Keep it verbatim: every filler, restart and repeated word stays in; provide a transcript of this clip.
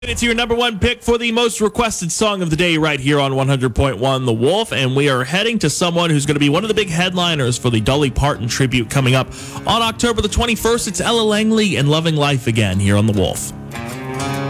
It's your number one pick for the most requested song of the day right here on one hundred point one The Wolf, and we are heading to someone who's going to be one of the big headliners for the Dolly Parton tribute coming up on October the twenty-first. It's Ella Langley and Loving Life Again here on The Wolf.